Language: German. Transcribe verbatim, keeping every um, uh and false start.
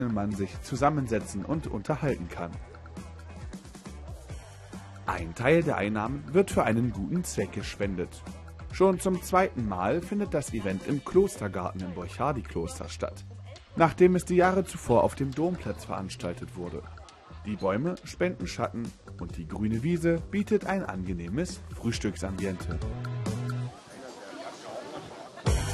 man sich zusammensetzen und unterhalten kann. Ein Teil der Einnahmen wird für einen guten Zweck gespendet. Schon zum zweiten Mal findet das Event im Klostergarten im Borchardi-Kloster statt, nachdem es die Jahre zuvor auf dem Domplatz veranstaltet wurde. Die Bäume spenden Schatten und die grüne Wiese bietet ein angenehmes Frühstücksambiente.